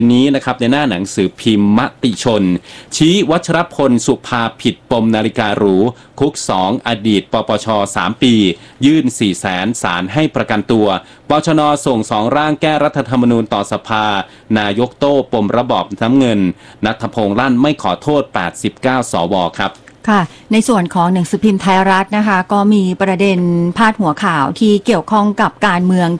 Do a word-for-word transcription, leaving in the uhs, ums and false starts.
นี้นะครับในหน้าหนังสือพิมพ์มติชนชี้วัชรพลสุภาผิดปมนาฬิกาหรูคุกสองอดีตปปชสามปียื่นสี่แสนศาลให้ประกันตัวปชนส่งสองร่างแก้รัฐธรรมนูญต่อสภานายกโต้ปมระบอบน้ำเงินณัฐพงษ์ลั่นไม่ขอโทษแปดสิบเก้าสวครับค่ะในส่วนของหนังสือพิมพ์ไทยรัฐนะคะก็มีประเด็นพาดหัวข่าวที่เกี่ยวข้องกับการเมือง